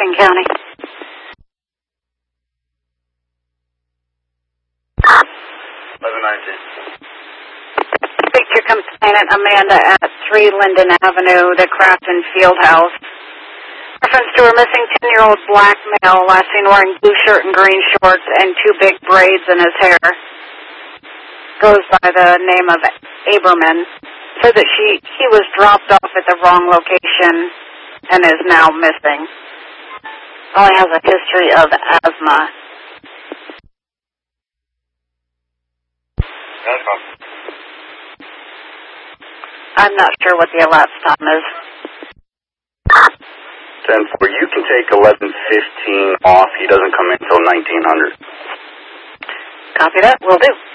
King County. 1119. Speak to complainant Amanda at 3 Linden Avenue, the Crafton Field House. Reference to a missing 10-year-old black male, last seen wearing blue shirt and green shorts and 2 big braids in his hair. Goes by the name of Aberman. Says that he was dropped off at the wrong location and is now missing. Only has a history of asthma. That's fine. I'm not sure what the elapsed time is. 10-4, you can take 11:15 off. He doesn't come in until 1900. Copy that. Will do.